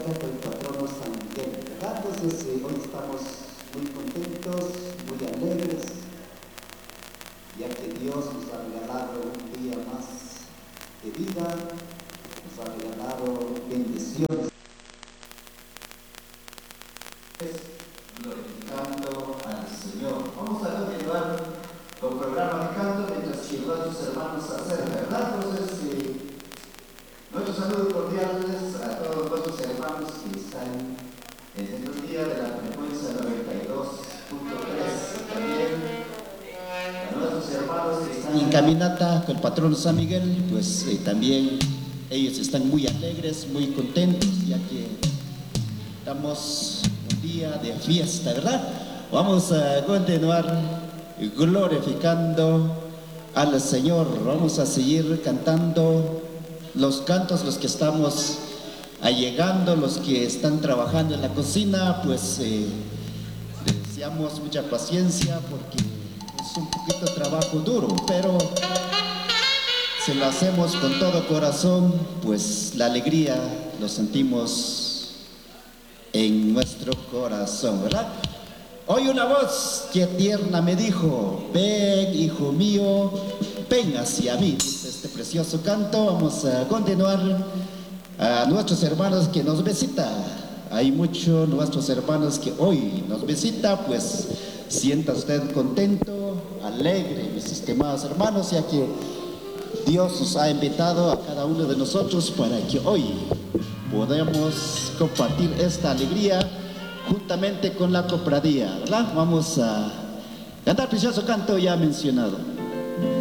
el patrono San Miguel, ¿verdad? Entonces hoy estamos muy contentos, muy alegres, ya que Dios nos ha regalado un día más de vida, nos ha regalado bendiciones, glorificando al Señor. Vamos a continuar con el programa de canto mientras que nuestros hermanos se acercan, ¿verdad? Entonces, nuestros saludos cordiales a todos nuestros hermanos que están en estos días de la frecuencia 92.3, también a nuestros hermanos que están en caminata con el patrón San Miguel, pues también ellos están muy alegres, muy contentos, ya que estamos un día de fiesta, ¿verdad? Vamos a continuar glorificando al Señor, vamos a seguir cantando los cantos, los que estamos allegando, los que están trabajando en la cocina, pues les deseamos mucha paciencia porque es un poquito trabajo duro, pero si lo hacemos con todo corazón, pues la alegría lo sentimos en nuestro corazón, ¿verdad? Hoy una voz que tierna me dijo: ven, hijo mío, ven hacia mí. Dice este precioso canto. Vamos a continuar. A nuestros hermanos que nos visitan, hay muchos nuestros hermanos que hoy nos visitan, pues sienta usted contento, alegre, mis estimados hermanos, ya que Dios nos ha invitado a cada uno de nosotros para que hoy podamos compartir esta alegría juntamente con la cofradía, ¿verdad? Vamos a cantar el precioso canto ya mencionado.